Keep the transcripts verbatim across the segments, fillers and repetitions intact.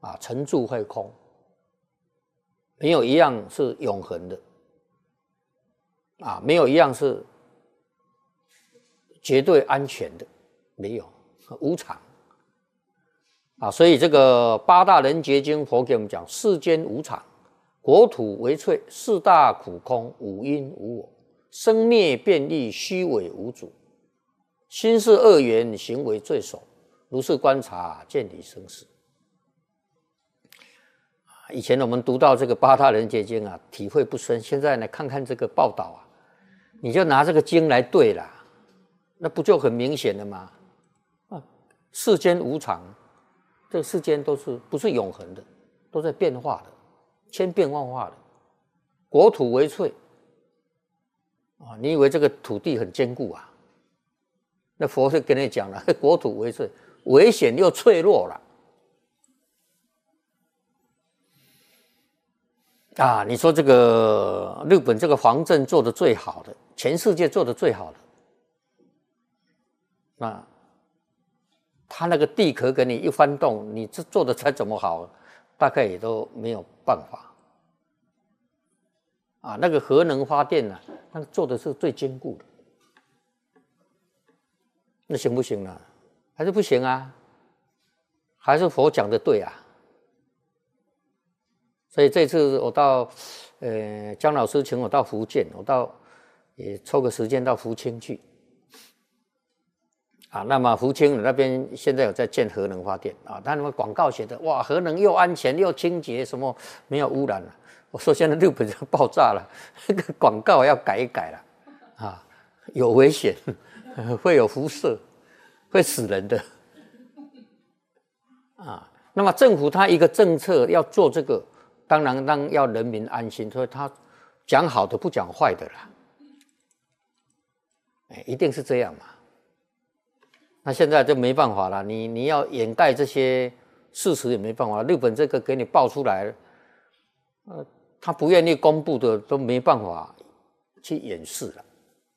啊，成住坏空，没有一样是永恒的啊，没有一样是绝对安全的，没有，无常啊。所以这个八大人觉经，佛给我们讲：世间无常，国土为脆，四大苦空，五阴无我，生灭变异，虚伪无主，心是恶缘，行为罪首。如是观察，见离生死。以前我们读到这个八大人觉经啊，体会不深。现在呢，看看这个报道啊，你就拿这个经来对啦，那不就很明显了吗？啊，世间无常，这个世间都是不是永恒的，都在变化的，千变万化的。国土为脆啊，你以为这个土地很坚固啊？那佛就跟你讲了，国土为脆，危险又脆弱了。啊，你说这个日本这个防震做的最好的，全世界做的最好的，那他那个地壳给你一翻动，你这做的再怎么好，大概也都没有办法。啊，那个核能发电呢、啊，那个做的是最坚固的，那行不行呢？还是不行啊？还是佛讲的对啊？所以这次我到，呃，江老师请我到福建，我到也抽个时间到福清去，啊，那么福清那边现在有在建核能发电啊，他们广告写的哇，核能又安全又清洁，什么没有污染了。我说现在日本要爆炸了，这个广告要改一改了，啊，有危险，会有辐射，会死人的，啊，那么政府他一个政策要做这个。当然，让要人民安心，所以他讲好的不讲坏的啦，哎，一定是这样嘛。那现在就没办法了，你你要掩盖这些事实也没办法。日本这个给你爆出来，呃，他不愿意公布的都没办法去掩饰了。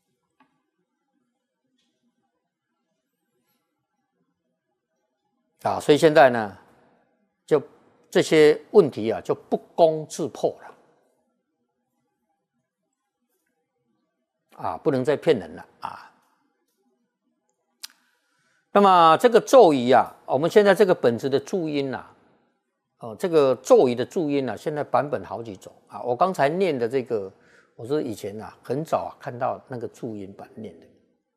啊，所以现在呢，就。这些问题啊，就不攻自破了，啊，不能再骗人了啊。那么这个咒语啊，我们现在这个本子的注音啊，哦，这个咒语的注音啊，现在版本好几种啊。我刚才念的这个，我是以前啊很早啊看到那个注音版念的，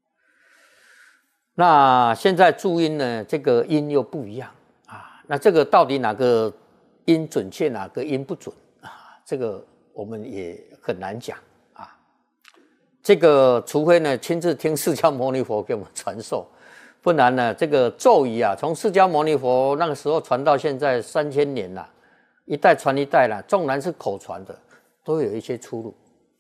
那现在注音呢，这个音又不一样啊。那这个到底哪个？音准确哪个音不准啊？这个我们也很难讲啊。这个除非呢亲自听释迦牟尼佛给我们传授，不然呢这个咒语啊，从释迦牟尼佛那个时候传到现在三千年了，一代传一代了，纵然是口传的，都有一些出入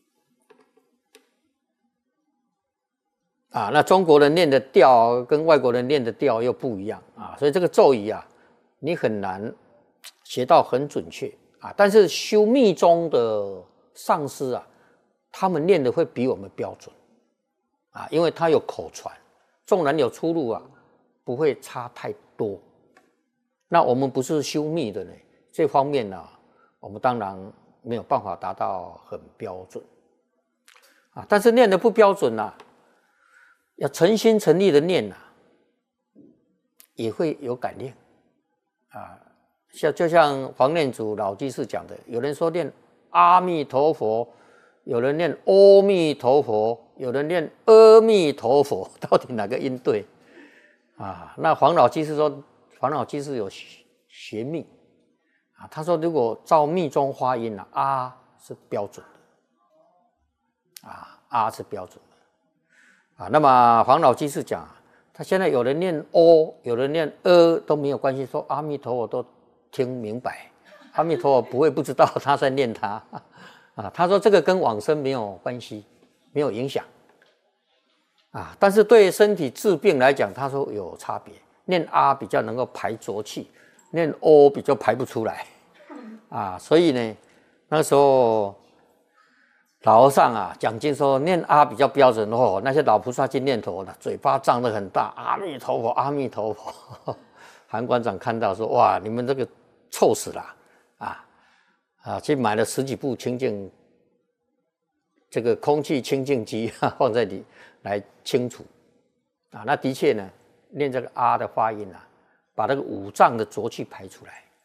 啊。那中国人念的调跟外国人念的调又不一样啊，所以这个咒语啊，你很难。写到很准确啊，但是修密宗的上师啊，他们念的会比我们标准啊，因为他有口传，纵然有出入啊，不会差太多。那我们不是修密的呢，这方面呢、啊，我们当然没有办法达到很标准啊，但是念的不标准啊，要诚心诚意的念啊，也会有感应啊。像就像黄念祖老居士讲的，有人说念阿弥陀佛，有人念阿弥陀佛，有人念阿弥陀佛，到底哪个音对啊？那黄老居士说，黄老居士有学密啊，他说如果照密宗发音啊，啊是标准的，啊啊是标准的啊。那么黄老居士讲，他现在有人念哦，有人念呃都没有关系，说阿弥陀佛都。听明白，阿弥陀佛不会不知道他在念他啊。他说这个跟往生没有关系，没有影响啊。但是对身体治病来讲，他说有差别。念啊比较能够排浊气，念哦比较排不出来啊。所以呢，那时候老和尚啊讲经说念啊比较标准哦，那些老菩萨去念头的嘴巴张得很大，阿弥陀佛，阿弥陀佛。韩馆长看到说：“哇，你们这个臭死了啊啊！去买了十几部清净这个空气清净机放在里来清除啊。那的确呢，练这个啊的发音啊，把那个五脏的浊气排出来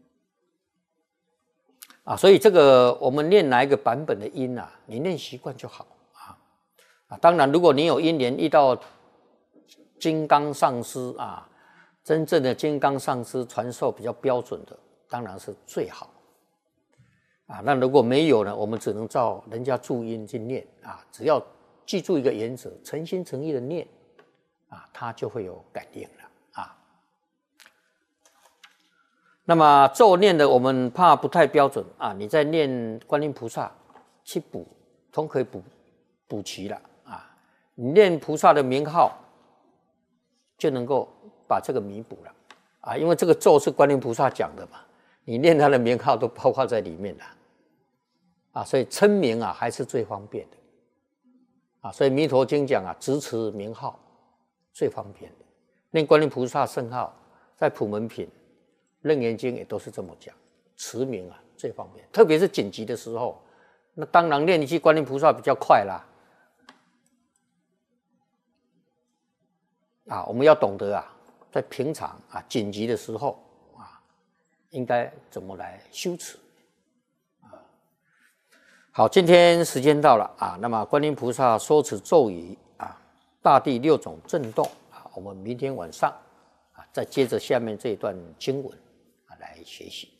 啊。所以这个我们练哪一个版本的音啊，你练习惯就好啊啊。当然，如果你有因缘遇到金刚上师啊，真正的金刚上师传授比较标准的，当然是最好啊。那如果没有呢，我们只能照人家注音去念啊。只要记住一个原则，诚心诚意的念啊，它就会有感应了啊。那么咒念的，我们怕不太标准啊。你在念观音菩萨去补，都可以补补齐了啊。你念菩萨的名号，就能够把这个弥补了啊。因为这个咒是观音菩萨讲的嘛，你念他的名号都包括在里面了啊。所以称名啊，还是最方便的啊。所以弥陀经讲啊，直持名号最方便的。念观音菩萨圣号，在普门品、楞严经也都是这么讲，持名啊最方便。特别是紧急的时候，那当然念一句观音菩萨比较快啦。啊，我们要懂得啊，在平常啊紧急的时候啊，应该怎么来修持啊？好，今天时间到了啊，那么观音菩萨说此咒语啊，大地六种震动啊，我们明天晚上啊，再接着下面这一段经文啊来学习。